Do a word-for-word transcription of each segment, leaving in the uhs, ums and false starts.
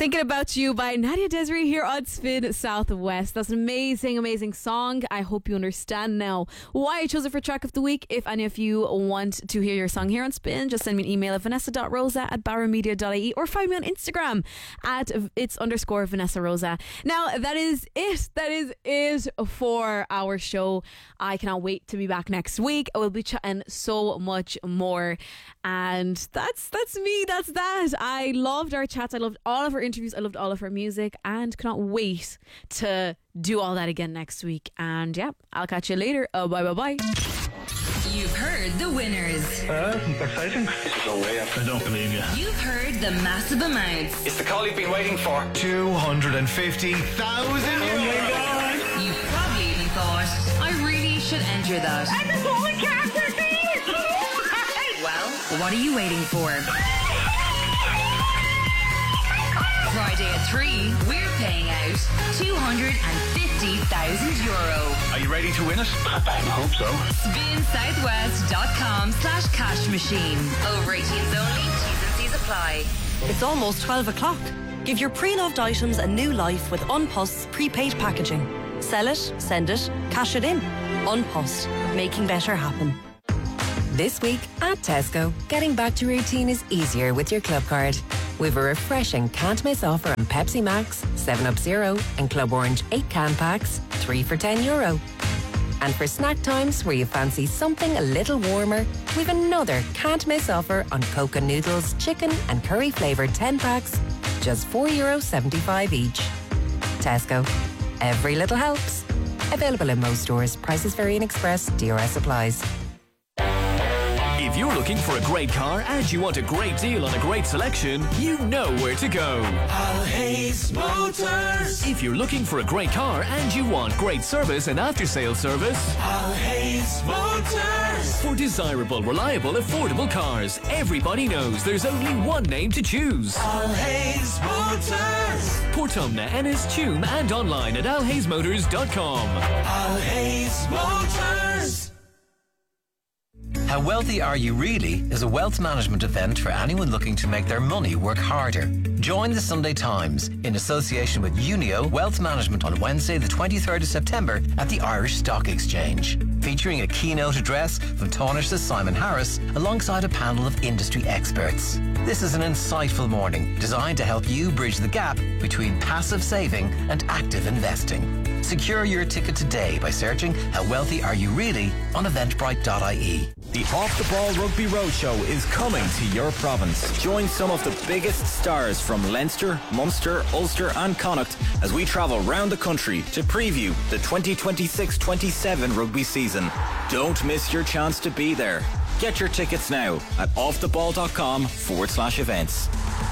Thinking About You by Nadia Desiree here on Spin Southwest. That's an amazing, amazing song. I hope you understand now why I chose it for track of the week. If any of you want to hear your song here on Spin, just send me an email at vanessa dot rosa at barramedia dot I E or find me on Instagram at it's underscore Vanessa Rosa. Now, that is it. That is it for our show. I cannot wait to be back next week. I will be chatting so much more. And that's that's me. That's that. I loved our chats. I loved all of our interviews. I loved all of her music and cannot wait to do all that again next week. And yeah, I'll catch you later. Oh, bye bye bye. You've heard the winners. Uh, it's exciting. This is unreal. I don't believe you. You've heard the massive amounts. It's the call you've been waiting for. two hundred fifty thousand. Oh my God. You probably even thought, I really should enter that. I just want a cancer fees. Well, what are you waiting for? Friday at three, we're paying out two hundred fifty thousand euro. Are you ready to win it? I hope so. spin southwest dot com slash cash machine. Over eighteens only. T's and C's apply. It's almost twelve o'clock. Give your pre-loved items a new life with Unpost's prepaid packaging. Sell it, send it, cash it in. Unpost, making better happen. This week at Tesco, getting back to routine is easier with your club card. We've a refreshing can't miss offer on Pepsi Max, seven up Zero and Club Orange eight can packs, three for ten euro. And for snack times where you fancy something a little warmer, we've another can't miss offer on Coca noodles, chicken and curry flavoured ten packs, just four euro seventy-five each. Tesco. Every little helps. Available in most stores. Prices vary in Express. D R S applies. If you're looking for a great car and you want a great deal on a great selection, you know where to go. Alhays Motors. If you're looking for a great car and you want great service and after-sales service, Alhays Motors. For desirable, reliable, affordable cars, everybody knows there's only one name to choose. Alhays Motors. Portumna, Ennis, Tuam and online at alhays motors dot com. Alhays Motors. How Wealthy Are You Really is a wealth management event for anyone looking to make their money work harder. Join the Sunday Times in association with Unio Wealth Management on Wednesday the twenty-third of September at the Irish Stock Exchange, featuring a keynote address from Taoiseach Simon Harris alongside a panel of industry experts. This is an insightful morning designed to help you bridge the gap between passive saving and active investing. Secure your ticket today by searching How Wealthy Are You Really on eventbrite dot I E. The Off the Ball Rugby Roadshow is coming to your province. Join some of the biggest stars from Leinster, Munster, Ulster and Connacht as we travel round the country to preview the twenty twenty-six twenty-seven rugby season. Don't miss your chance to be there. Get your tickets now at offtheball.com forward slash events.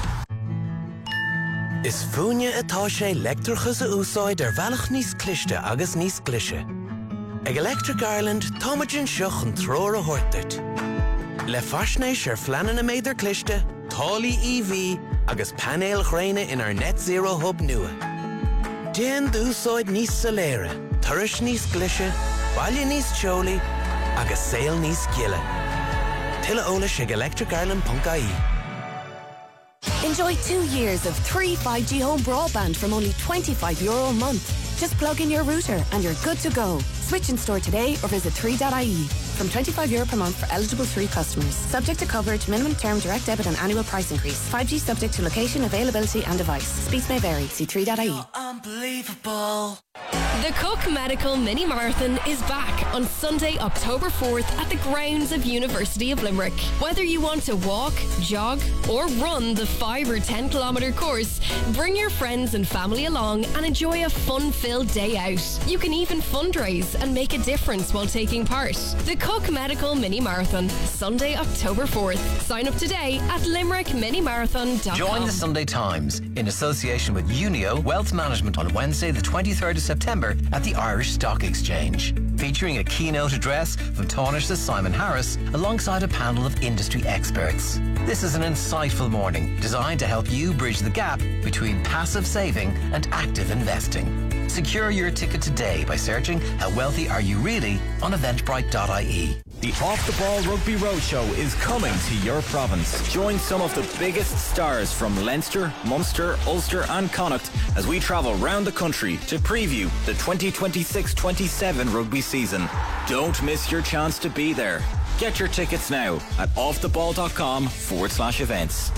Is fúne atá sé leictreachas a úsáid ar bhealach níos cliste agus níos clise. Ag Electric Ireland, táimeann seach an tróir a thuirteart. Le faisnéis ar fleanan na méidir cliste, tálaí E V agus panéal ghréine in our net zero hub nua. Déan d'úsáid níos soléire, turais níos clise, baile níos teolaí agus saol níos giile. Tuilleadh eolais ag electric ireland dot I E. Enjoy two years of three five G home broadband from only twenty-five euro a month. Just plug in your router and you're good to go. Switch in store today or visit three dot I E. From twenty-five euro per month for eligible three customers. Subject to coverage, minimum term, direct debit and annual price increase. five G subject to location, availability and device. Speeds may vary. See three dot I E. Unbelievable. The Cook Medical Mini Marathon is back on Sunday, October fourth at the grounds of University of Limerick. Whether you want to walk, jog or run the five or ten kilometre course, bring your friends and family along and enjoy a fun-filled day out. You can even fundraise and make a difference while taking part. The Cook Medical Mini Marathon, Sunday, October fourth. Sign up today at limerick mini marathon dot com. Join the Sunday Times in association with Unio Wealth Management on Wednesday the twenty-third of September at the Irish Stock Exchange, featuring a keynote address from Taoiseach Simon Harris alongside a panel of industry experts. This is an insightful morning designed to help you bridge the gap between passive saving and active investing. Secure your ticket today by searching How Wealthy Are You Really on eventbrite dot I E. The Off the Ball Rugby Roadshow is coming to your province. Join some of the biggest stars from Leinster, Munster, Ulster and Connacht as we travel round the country to preview the twenty twenty-six twenty-seven rugby season. Don't miss your chance to be there. Get your tickets now at offtheball.com forward slash events.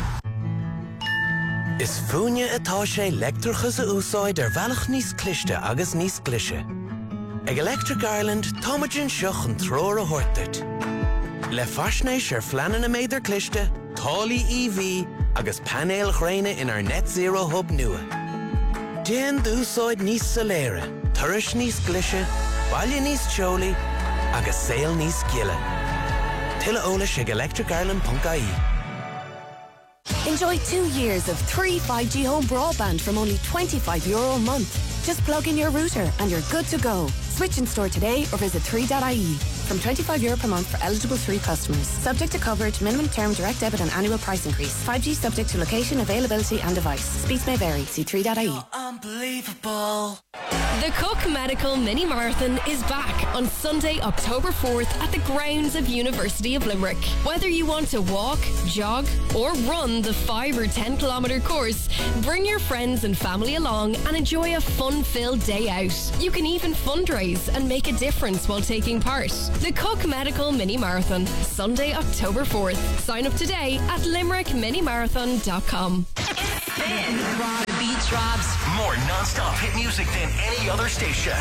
Is fúine atá sé leictreachas a úsáid ar bhealach níos cliste agus níos clise. Ag Electric Ireland, táimeann seach an tróir a thuirteart. Le faisnéis ar fleanan a méidir cliste, tálaí E V agus panéal chréine in our net zero hub nua. Déan d'úsáid níos soléire, turais níos clise, baile níos teolaí agus saol níos giile. Tuilleadh eolais ag electric ireland dot I E. Enjoy two years of three five G home broadband from only twenty-five euro a month. Just plug in your router and you're good to go. Switch in store today or visit three dot I E. From twenty-five euro per month for eligible three customers. Subject to coverage, minimum term, direct debit and annual price increase. five G subject to location, availability and device. Speeds may vary. See three dot I E. Unbelievable. The Cook Medical Mini Marathon is back on Sunday, October fourth at the grounds of University of Limerick. Whether you want to walk, jog or run the five or ten kilometre course, bring your friends and family along and enjoy a fun-filled day out. You can even fundraise and make a difference while taking part. The Cook Medical Mini Marathon, Sunday, October fourth. Sign up today at limerick mini marathon dot com. Spin. Rob beat drops. More non-stop hit music than any other station.